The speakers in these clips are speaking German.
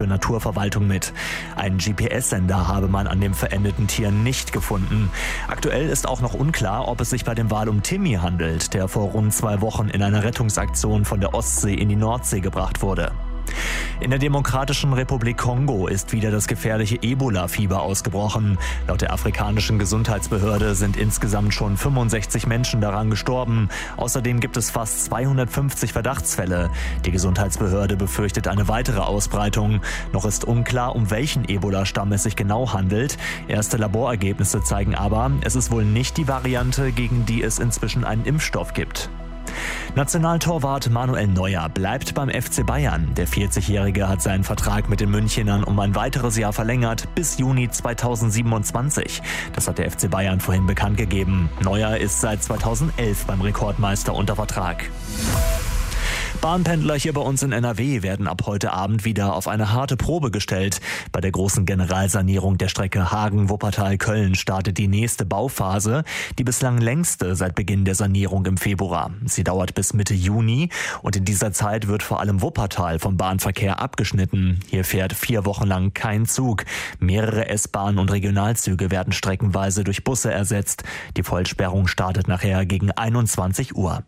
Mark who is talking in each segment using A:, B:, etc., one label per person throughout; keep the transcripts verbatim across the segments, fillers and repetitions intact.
A: Naturverwaltung mit. Einen G P S-Sender habe man an dem verendeten Tier nicht gefunden. Aktuell ist auch noch unklar, ob es sich bei dem Wal um Timmy handelt, der vor rund zwei Wochen in einer Rettungsaktion von der Ostsee in die Nordsee gebracht wurde. In der Demokratischen Republik Kongo ist wieder das gefährliche Ebola-Fieber ausgebrochen. Laut der afrikanischen Gesundheitsbehörde sind insgesamt schon fünfundsechzig Menschen daran gestorben. Außerdem gibt es fast zweihundertfünfzig Verdachtsfälle. Die Gesundheitsbehörde befürchtet eine weitere Ausbreitung. Noch ist unklar, um welchen Ebola-Stamm es sich genau handelt. Erste Laborergebnisse zeigen aber, es ist wohl nicht die Variante, gegen die es inzwischen einen Impfstoff gibt. Nationaltorwart Manuel Neuer bleibt beim F C Bayern. Der vierzigjährige hat seinen Vertrag mit den Münchenern um ein weiteres Jahr verlängert, bis Juni zweitausendsiebenundzwanzig. Das hat der F C Bayern vorhin bekannt gegeben. Neuer ist seit zweitausendelf beim Rekordmeister unter Vertrag. Bahnpendler hier bei uns in N R W werden ab heute Abend wieder auf eine harte Probe gestellt. Bei der großen Generalsanierung der Strecke Hagen-Wuppertal-Köln startet die nächste Bauphase, die bislang längste seit Beginn der Sanierung im Februar. Sie dauert bis Mitte Juni und in dieser Zeit wird vor allem Wuppertal vom Bahnverkehr abgeschnitten. Hier fährt vier Wochen lang kein Zug. Mehrere S-Bahnen und Regionalzüge werden streckenweise durch Busse ersetzt. Die Vollsperrung startet nachher gegen einundzwanzig Uhr.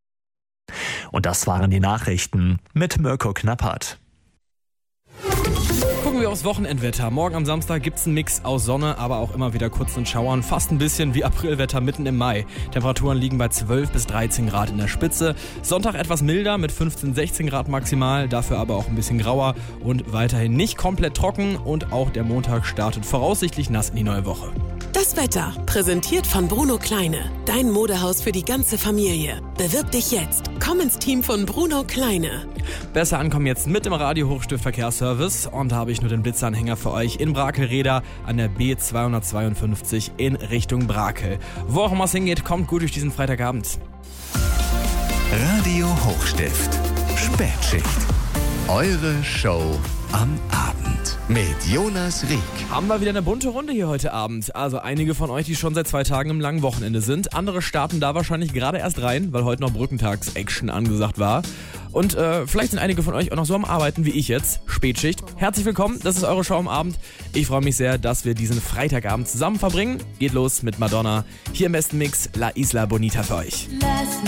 A: Und das waren die Nachrichten mit Mirko Knappert.
B: Gucken wir aufs Wochenendwetter. Morgen am Samstag gibt's einen Mix aus Sonne, aber auch immer wieder kurzen Schauern. Fast ein bisschen wie Aprilwetter mitten im Mai. Temperaturen liegen bei zwölf bis dreizehn Grad in der Spitze. Sonntag etwas milder mit fünfzehn, sechzehn Grad maximal, dafür aber auch ein bisschen grauer und weiterhin nicht komplett trocken. Und auch der Montag startet voraussichtlich nass in die neue Woche.
C: Das Wetter, präsentiert von Bruno Kleine. Dein Modehaus für die ganze Familie. Bewirb dich jetzt. Komm ins Team von Bruno Kleine.
B: Besser ankommen jetzt mit dem Radio Hochstift Verkehrsservice. Und da habe ich nur den Blitzanhänger für euch in Brakel-Reda an der B zweihundertzweiundfünfzig in Richtung Brakel. Wo auch immer es hingeht, kommt gut durch diesen Freitagabend.
D: Radio Hochstift. Spätschicht. Eure Show am Abend mit Jonas Rieck.
B: Haben wir wieder eine bunte Runde hier heute Abend. Also einige von euch, die schon seit zwei Tagen im langen Wochenende sind. Andere starten da wahrscheinlich gerade erst rein, weil heute noch Brückentags-Action angesagt war. Und äh, vielleicht sind einige von euch auch noch so am Arbeiten wie ich jetzt. Spätschicht. Herzlich willkommen, das ist eure Show am Abend. Ich freue mich sehr, dass wir diesen Freitagabend zusammen verbringen. Geht los mit Madonna. Hier im besten Mix La Isla Bonita für euch.